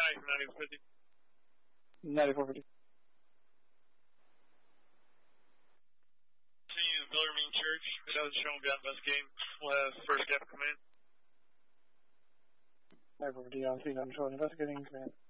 County from 9450. 9450. Seeing Bellarmine Church, South Showing got investigating. We'll have first gap come in. 9450 on scene, I'm showing investigating command.